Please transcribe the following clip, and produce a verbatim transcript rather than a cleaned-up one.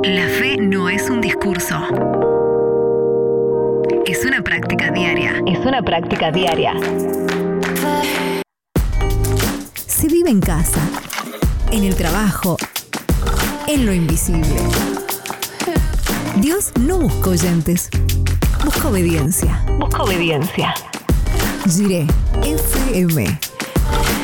La fe no es un discurso. Es una práctica diaria. Es una práctica diaria. Se vive en casa, en el trabajo, en lo invisible. Dios no busca oyentes, busca obediencia. Busca obediencia. Jiré F M.